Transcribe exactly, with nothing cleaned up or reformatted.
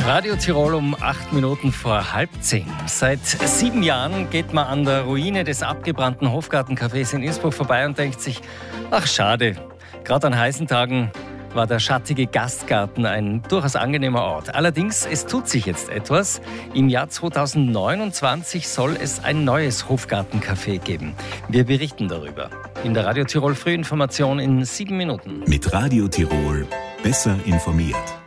Radio Tirol um acht Minuten vor halb zehn. Seit sieben Jahren geht man an der Ruine des abgebrannten Hofgartencafés in Innsbruck vorbei und denkt sich, ach schade, gerade an heißen Tagen war der schattige Gastgarten ein durchaus angenehmer Ort. Allerdings, es tut sich jetzt etwas. Im Jahr zweitausendneunundzwanzig soll es ein neues Hofgartencafé geben. Wir berichten darüber in der Radio Tirol Frühinformation in sieben Minuten. Mit Radio Tirol besser informiert.